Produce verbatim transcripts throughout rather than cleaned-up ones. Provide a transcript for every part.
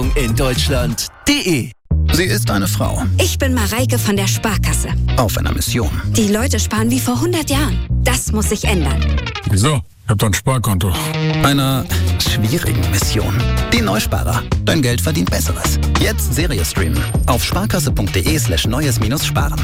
Finanzierung in Deutschland punkt de. Sie ist eine Frau. Ich bin Mareike von der Sparkasse. Auf einer Mission. Die Leute sparen wie vor hundert Jahren. Das muss sich ändern. Wieso? Ich hab doch ein Sparkonto. Einer schwierigen Mission. Die Neusparer. Dein Geld verdient Besseres. Jetzt Serie streamen. Auf sparkasse.de slash neues minus sparen.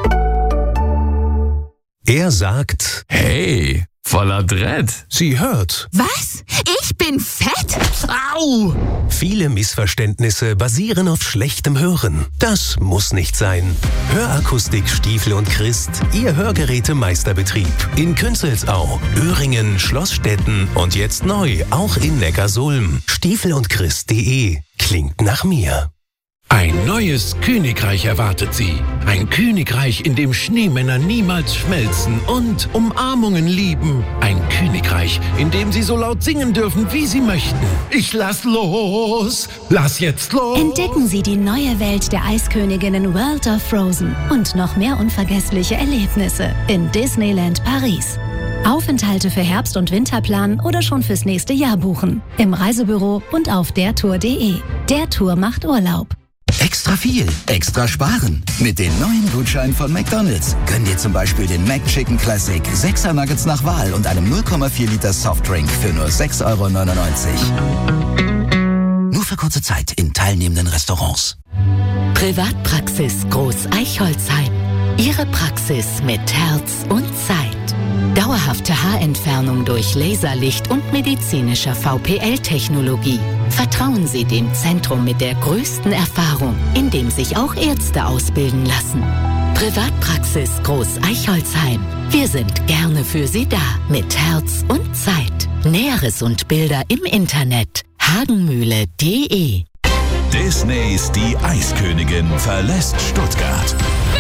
Er sagt, hey, voller Dread. Sie hört. Was? Ich bin fett? Au! Viele Missverständnisse basieren auf schlechtem Hören. Das muss nicht sein. Hörakustik Stiefel und Christ, Ihr Hörgeräte-Meisterbetrieb. In Künzelsau, Öhringen, Schlossstetten und jetzt neu, auch in Neckarsulm. stiefel und christ punkt de. Klingt nach mir. Ein neues Königreich erwartet Sie. Ein Königreich, in dem Schneemänner niemals schmelzen und Umarmungen lieben. Ein Königreich, in dem Sie so laut singen dürfen, wie Sie möchten. Ich lass los, lass jetzt los. Entdecken Sie die neue Welt der Eisköniginnen World of Frozen und noch mehr unvergessliche Erlebnisse in Disneyland Paris. Aufenthalte für Herbst- und Winterplan oder schon fürs nächste Jahr buchen. Im Reisebüro und auf der tour punkt de. Der Tour macht Urlaub. Extra viel, extra sparen. Mit den neuen Gutscheinen von McDonald's könnt ihr zum Beispiel den McChicken Classic, sechser Nuggets nach Wahl und einem null Komma vier Liter Softdrink für nur sechs Euro neunundneunzig. Nur für kurze Zeit in teilnehmenden Restaurants. Privatpraxis Groß Eichholzheim. Ihre Praxis mit Herz und Zeit. Dauerhafte Haarentfernung durch Laserlicht und medizinischer V P L-Technologie. Vertrauen Sie dem Zentrum mit der größten Erfahrung, in dem sich auch Ärzte ausbilden lassen. Privatpraxis Groß Eichholzheim. Wir sind gerne für Sie da, mit Herz und Zeit. Näheres und Bilder im Internet hagenmühle punkt de. Disneys Die Eiskönigin verlässt Stuttgart.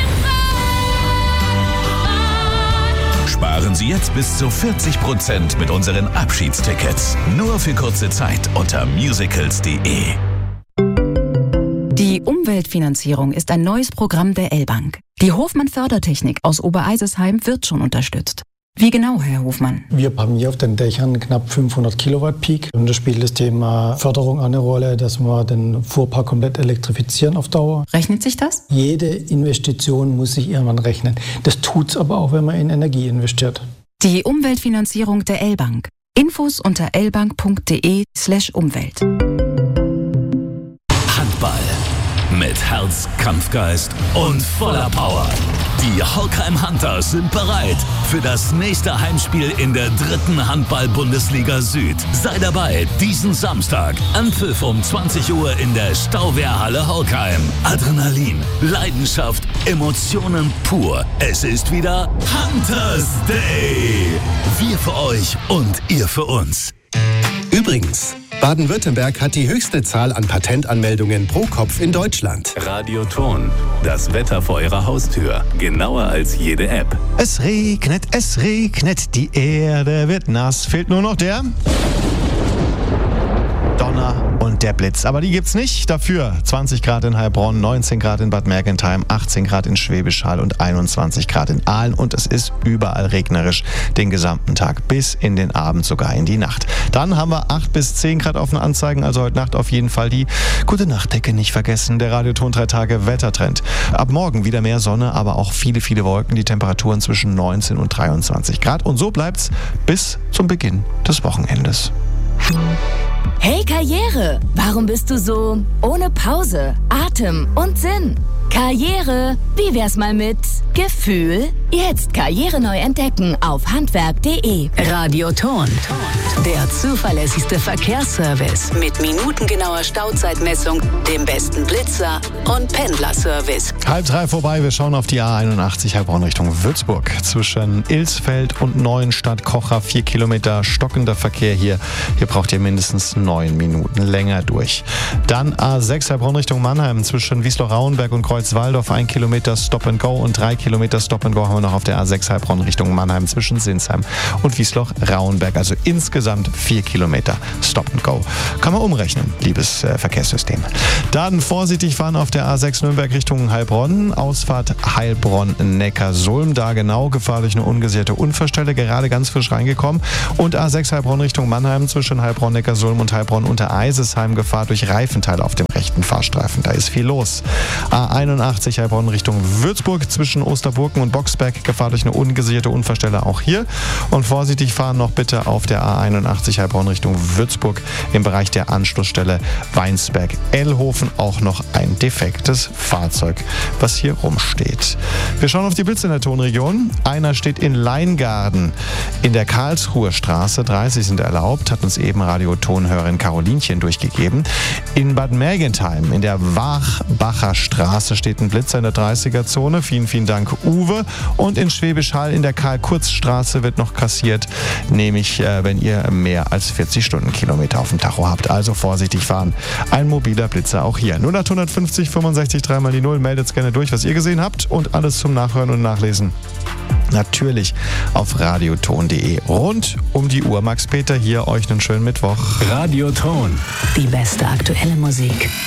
Sparen Sie jetzt bis zu vierzig Prozent mit unseren Abschiedstickets. Nur für kurze Zeit unter musicals punkt de. Die Umweltfinanzierung ist ein neues Programm der L-Bank. Die Hofmann-Fördertechnik aus Obereisesheim wird schon unterstützt. Wie genau, Herr Hofmann? Wir haben hier auf den Dächern knapp fünfhundert Kilowatt Peak. Und da spielt das Thema Förderung eine Rolle, dass wir den Fuhrpark komplett elektrifizieren auf Dauer. Rechnet sich das? Jede Investition muss sich irgendwann rechnen. Das tut's aber auch, wenn man in Energie investiert. Die Umweltfinanzierung der L-Bank. Infos unter lbank.de slash Umwelt. Handball. Mit Herz, Kampfgeist und voller Power. Die Holkheim Hunters sind bereit für das nächste Heimspiel in der dritten Handball-Bundesliga Süd. Sei dabei diesen Samstag. Anpfiff um zwanzig Uhr in der Stauwehrhalle Holkheim. Adrenalin, Leidenschaft, Emotionen pur. Es ist wieder Hunters Day. Wir für euch und ihr für uns. Übrigens, Baden-Württemberg hat die höchste Zahl an Patentanmeldungen pro Kopf in Deutschland. Radioton, das Wetter vor Ihrer Haustür. Genauer als jede App. Es regnet, es regnet, die Erde wird nass. Fehlt nur noch der Donner und der Blitz. Aber die gibt's nicht. Dafür zwanzig Grad in Heilbronn, neunzehn Grad in Bad Mergentheim, achtzehn Grad in Schwäbisch Hall und einundzwanzig Grad in Aalen. Und es ist überall regnerisch den gesamten Tag bis in den Abend, sogar in die Nacht. Dann haben wir acht bis zehn Grad auf den Anzeigen, also heute Nacht auf jeden Fall die gute Nachtdecke nicht vergessen. Der Radioton drei Tage Wettertrend. Ab morgen wieder mehr Sonne, aber auch viele, viele Wolken. Die Temperaturen zwischen neunzehn und dreiundzwanzig Grad. Und so bleibt's bis zum Beginn des Wochenendes. Hey Karriere, warum bist du so ohne Pause, Atem und Sinn? Karriere, wie wär's mal mit Gefühl? Jetzt Karriere neu entdecken auf handwerk punkt de. Radioton, der zuverlässigste Verkehrsservice mit minutengenauer Stauzeitmessung, dem besten Blitzer und Pendlerservice. Halb drei vorbei, wir schauen auf die A einundachtzig Heilbronn Richtung Würzburg. Zwischen Ilsfeld und Neuenstadt-Kocher vier Kilometer stockender Verkehr hier. Hier braucht ihr mindestens neun Minuten länger durch. Dann A sechs Heilbronn Richtung Mannheim zwischen Wiesloch-Rauenberg und Kreuz Waldorf ein Kilometer Stop and Go und drei Kilometer Stop and Go haben wir noch auf der A sechs Heilbronn Richtung Mannheim zwischen Sinsheim und Wiesloch-Rauenberg. Also insgesamt vier Kilometer Stop and Go. Kann man umrechnen, liebes äh, Verkehrssystem. Dann vorsichtig fahren auf der A sechs Nürnberg Richtung Heilbronn. Ausfahrt Heilbronn-Neckarsulm. Da genau Gefahr durch eine ungesicherte Unfallstelle. Gerade ganz frisch reingekommen. Und A sechs Heilbronn Richtung Mannheim zwischen Heilbronn-Neckarsulm und Heilbronn-Untereisesheim. Gefahr durch Reifenteil auf dem rechten Fahrstreifen. Da ist viel los. A einundachtzig Heilbronn Richtung Würzburg zwischen Osterburken und Boxberg. Gefahr durch eine ungesicherte Unfallstelle auch hier. Und vorsichtig fahren noch bitte auf der A einundachtzig Heilbronn Richtung Würzburg im Bereich der Anschlussstelle Weinsberg-Ellhofen. Auch noch ein defektes Fahrzeug, was hier rumsteht. Wir schauen auf die Blitze in der Tonregion. Einer steht in Leingarten in der Karlsruher Straße. dreißig sind erlaubt, hat uns eben Radiotonhörerin Carolinchen durchgegeben. In Bad Mergentheim in der Wachbacher Straße steht ein Blitzer in der dreißiger-Zone. Vielen, vielen Dank, Uwe. Und in Schwäbisch Hall in der Karl-Kurz-Straße wird noch kassiert, nämlich äh, wenn ihr mehr als vierzig Stundenkilometer auf dem Tacho habt. Also vorsichtig fahren. Ein mobiler Blitzer auch hier. null acht fünfzig fünfundsechzig dreimal die null. Meldet gerne durch, was ihr gesehen habt, und alles zum Nachhören und Nachlesen natürlich auf radioton punkt de. Rund um die Uhr. Max Peter hier, euch einen schönen Mittwoch. Radioton. Die beste aktuelle Musik.